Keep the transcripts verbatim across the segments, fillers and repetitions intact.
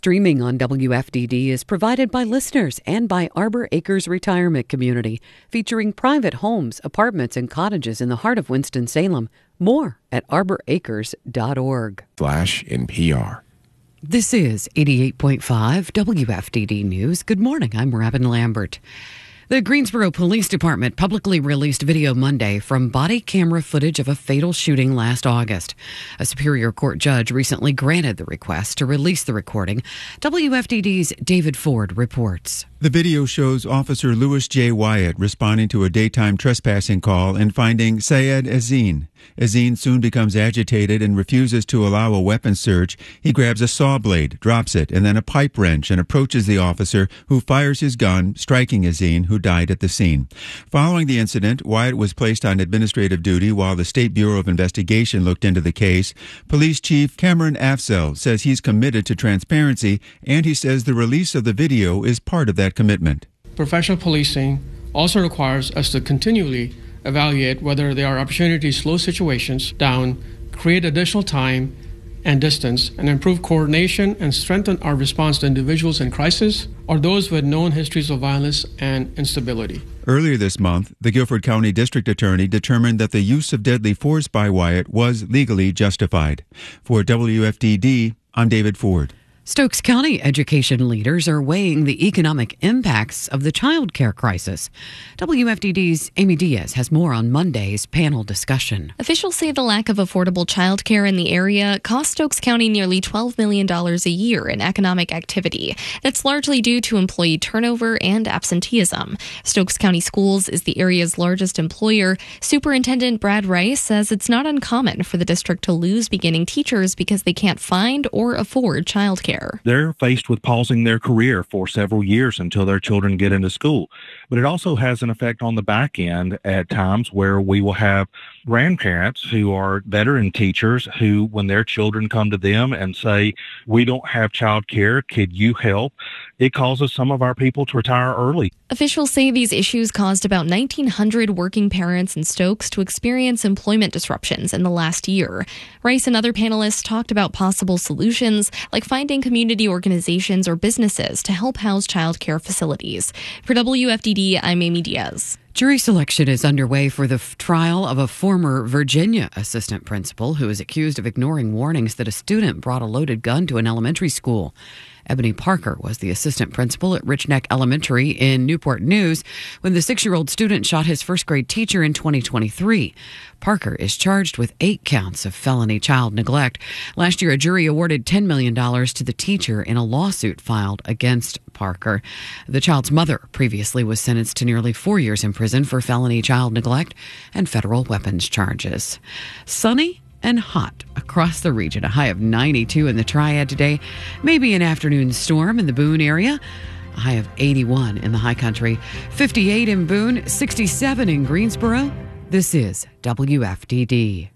Streaming on W F D D is provided by listeners and by Arbor Acres Retirement Community, featuring private homes, apartments, and cottages in the heart of Winston-Salem. More at arbor acres dot org. Flash N P R. This is eighty-eight point five W F D D News. Good morning. I'm Robin Lambert. The Greensboro Police Department publicly released video Monday from body camera footage of a fatal shooting last August. A Superior Court judge recently granted the request to release the recording. W F D D's David Ford reports. The video shows Officer Louis J. Wyatt responding to a daytime trespassing call and finding Syed Azeen. Azeen soon becomes agitated and refuses to allow a weapons search. He grabs a saw blade, drops it, and then a pipe wrench and approaches the officer, who fires his gun, striking Azeen, who died at the scene. Following the incident, Wyatt was placed on administrative duty while the State Bureau of Investigation looked into the case. Police Chief Cameron Afzell says he's committed to transparency, and he says the release of the video is part of that commitment. Professional policing also requires us to continually evaluate whether there are opportunities to slow situations down, create additional time and distance, and improve coordination and strengthen our response to individuals in crisis or those with known histories of violence and instability. Earlier this month, the Guilford County District Attorney determined that the use of deadly force by Wyatt was legally justified. For W F D D, I'm David Ford. Stokes County education leaders are weighing the economic impacts of the child care crisis. W F D D's Amy Diaz has more on Monday's panel discussion. Officials say the lack of affordable child care in the area costs Stokes County nearly twelve million dollars a year in economic activity. That's largely due to employee turnover and absenteeism. Stokes County Schools is the area's largest employer. Superintendent Brad Rice says it's not uncommon for the district to lose beginning teachers because they can't find or afford child care. They're faced with pausing their career for several years until their children get into school. But it also has an effect on the back end at times where we will have grandparents who are veteran teachers who, when their children come to them and say, we don't have child care, could you help? It causes some of our people to retire early. Officials say these issues caused about nineteen hundred working parents in Stokes to experience employment disruptions in the last year. Rice and other panelists talked about possible solutions, like finding community organizations or businesses to help house child care facilities. For W F D D, I'm Amy Diaz. Jury selection is underway for the f- trial of a former Virginia assistant principal who is accused of ignoring warnings that a student brought a loaded gun to an elementary school. Ebony Parker was the assistant principal at Rich Neck Elementary in Newport News when the six-year-old student shot his first-grade teacher in twenty twenty-three. Parker is charged with eight counts of felony child neglect. Last year, a jury awarded ten million dollars to the teacher in a lawsuit filed against Parker. The child's mother previously was sentenced to nearly four years in prison for felony child neglect and federal weapons charges. Sunny and hot across the region. A high of ninety-two in the Triad today. Maybe an afternoon storm in the Boone area. A high of eighty-one in the high country. fifty-eight in Boone, sixty-seven in Greensboro. This is W F D D.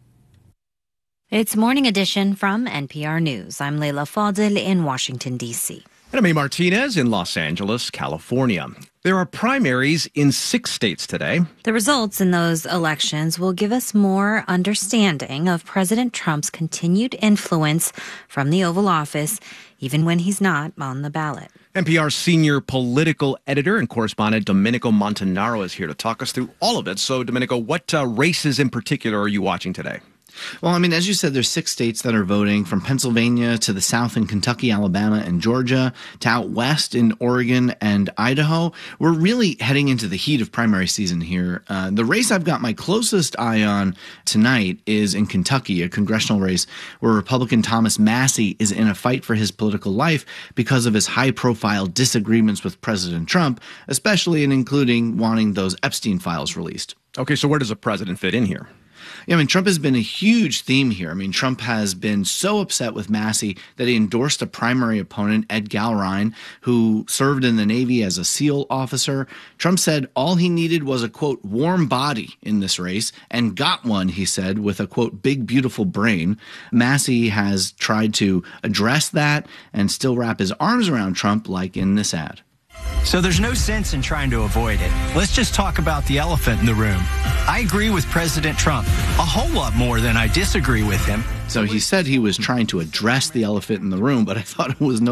It's Morning Edition from N P R News. I'm Leila Fadil in Washington, D C. And I'm A. Martinez in Los Angeles, California. There are primaries in six states today. The results in those elections will give us more understanding of President Trump's continued influence from the Oval Office, even when he's not on the ballot. N P R's senior political editor and correspondent Domenico Montanaro is here to talk us through all of it. So, Domenico, what uh, races in particular are you watching today? Well, I mean, as you said, there's six states that are voting, from Pennsylvania to the south in Kentucky, Alabama, and Georgia, to out west in Oregon and Idaho. We're really heading into the heat of primary season here. Uh, the race I've got my closest eye on tonight is in Kentucky, a congressional race where Republican Thomas Massie is in a fight for his political life because of his high-profile disagreements with President Trump, especially and including wanting those Epstein files released. Okay, so where does the president fit in here? Yeah, I mean, Trump has been a huge theme here. I mean, Trump has been so upset with Massie that he endorsed a primary opponent, Ed Gallrein, who served in the Navy as a SEAL officer. Trump said all he needed was a, quote, warm body in this race, and got one, he said, with a, quote, big, beautiful brain. Massie has tried to address that and still wrap his arms around Trump, like in this ad. So there's no sense in trying to avoid it. Let's just talk about the elephant in the room. I agree with President Trump a whole lot more than I disagree with him. So he said he was trying to address the elephant in the room, but I thought it was no